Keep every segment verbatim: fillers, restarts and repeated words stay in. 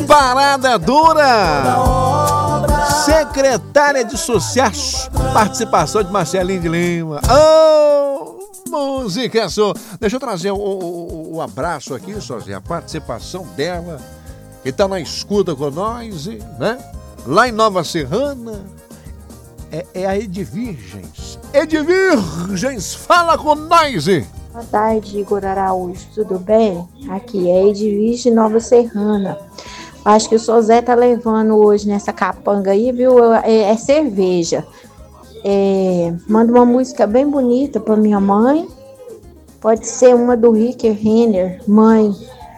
Parada dura! Secretária de Sucesso, participação de Marcelinho de Lima. Oh, música só. Deixa eu trazer o, o, o abraço aqui, sozinha, a participação dela, que tá na escuta com nós, né? Lá em Nova Serrana, é, é a Edvirgens. Edvirgens, fala com nós! Boa tarde, Igor Araújo, tudo bem? Aqui é Edvirgem Nova Serrana. Acho que o seu Zé tá levando hoje nessa capanga aí, viu? É, é cerveja. É, manda uma música bem bonita pra minha mãe. Pode ser uma do Rick Renner, mãe.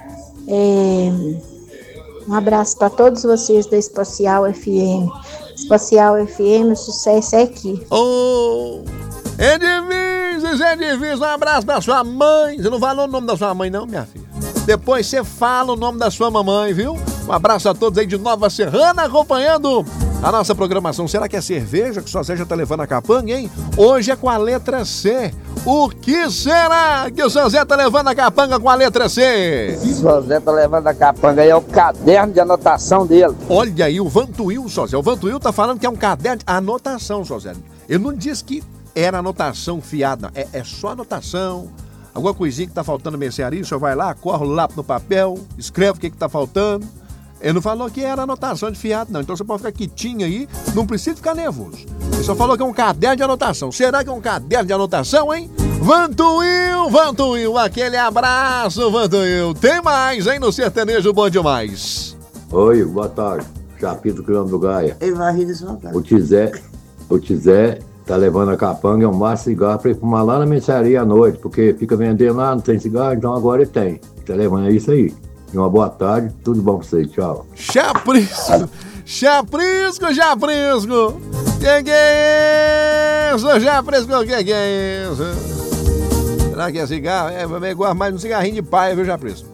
É, um abraço para todos vocês da Espacial F M. Espacial F M, o sucesso é aqui. Oh, Edvirgens, Edvirgens, um abraço pra sua mãe. Você não falou o nome da sua mãe não, minha filha? Depois você fala o nome da sua mamãe, viu? Um abraço a todos aí de Nova Serrana acompanhando a nossa programação. Será que é cerveja que o Zé já tá levando a capanga, hein? Hoje é com a letra C. O que será que o seu Zé tá levando a capanga com a letra C? O seu Zé tá levando a capanga aí, é o caderno de anotação dele. Olha aí, o Vantuil, seu Zé. O Vantuil tá falando que é um caderno de anotação, seu Zé. Ele não disse que era anotação fiada, é, é só anotação. Alguma coisinha que tá faltando na mercearia, o senhor vai lá, corre o lápis no papel, escreve o que que tá faltando. Ele não falou que era anotação de fiado, não. Então você pode ficar quietinho aí, não precisa ficar nervoso. Ele só falou que é um caderno de anotação. Será que é um caderno de anotação, hein? Vantuil, Vantuil, aquele abraço, Vantuil. Tem mais, hein, no Sertanejo Bom Demais. Oi, boa tarde. Chapito quilômetro do Gaia. Ele vai rir desse vontade. O Tizé, o Tizé tá levando a capanga, é um maço de cigarro pra ele fumar lá na mercearia à noite, porque fica vendendo lá, não tem cigarro, então agora ele tem. Tá levando, é isso aí. E uma boa tarde, tudo bom pra vocês, tchau. Chaprisco, chaprisco, chaprisco. Que que é isso, chaprisco, que que é isso? Será que é cigarro? É, vai igual mais um cigarrinho de paia, viu, chaprisco?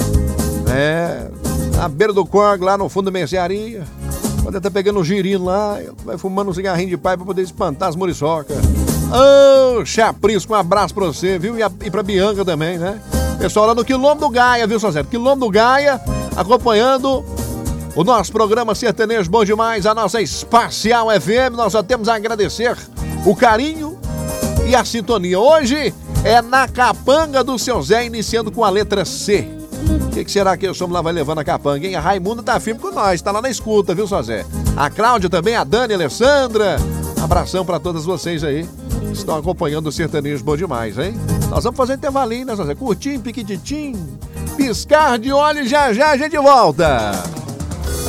É, na beira do corgo, lá no fundo da mercearia. Pode estar pegando um girino lá, vai fumando um cigarrinho de paia pra poder espantar as muriçocas. Ô, oh, chaprisco, um abraço pra você, viu? E, a, e pra Bianca também, né? Pessoal lá no Quilombo do Gaia, viu, Sozé? Quilombo do Gaia, acompanhando o nosso programa Sertanejo Bom Demais, a nossa Espacial F M. Nós só temos a agradecer o carinho e a sintonia. Hoje é na capanga do seu Zé, iniciando com a letra C. O que, que será que o somos lá vai levando a capanga, hein? A Raimunda tá firme com nós, tá lá na escuta, viu, Sozé? A Cláudia também, a Dani, a Alessandra. Abração pra todas vocês aí que estão acompanhando o Sertanejo Bom Demais, hein? Nós vamos fazer intervalinho, né, Sozé? Curtinho, piquititim, piscar de olho e já já a gente volta.